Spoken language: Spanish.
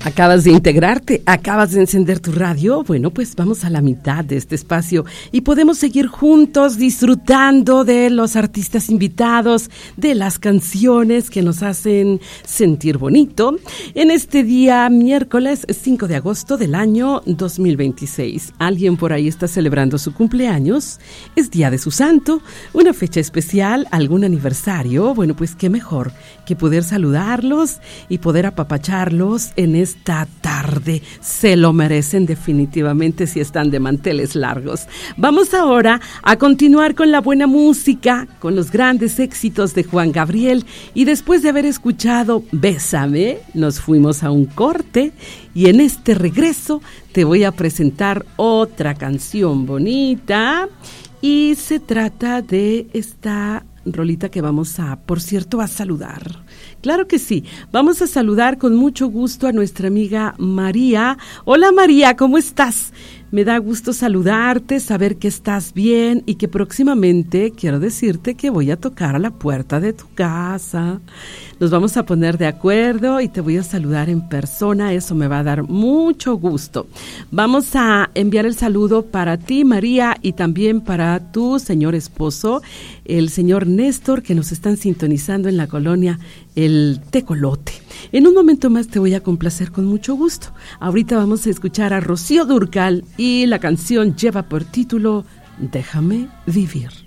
Acabas de integrarte, acabas de encender tu radio. Bueno, pues vamos a la mitad de este espacio y podemos seguir juntos disfrutando de los artistas invitados, de las canciones que nos hacen sentir bonito en este día miércoles 5 de agosto del año 2026. Alguien por ahí está celebrando su cumpleaños, es día de su santo, una fecha especial, algún aniversario. Bueno, pues qué mejor que poder saludarlos y poder apapacharlos en esta tarde. Se lo merecen definitivamente si están de manteles largos. Vamos ahora a continuar con la buena música, con los grandes éxitos de Juan Gabriel, y después de haber escuchado Bésame, nos fuimos a un corte y en este regreso te voy a presentar otra canción bonita y se trata de esta rolita que vamos a, por cierto, a saludar. Claro que sí, vamos a saludar con mucho gusto a nuestra amiga María. Hola María, ¿cómo estás? Me da gusto saludarte, saber que estás bien y que próximamente quiero decirte que voy a tocar a la puerta de tu casa. Nos vamos a poner de acuerdo y te voy a saludar en persona, eso me va a dar mucho gusto. Vamos a enviar el saludo para ti, María, y también para tu señor esposo, el señor Néstor, que nos están sintonizando en la colonia El Tecolote. En un momento más te voy a complacer con mucho gusto. Ahorita vamos a escuchar a Rocío Dúrcal y la canción lleva por título Déjame vivir.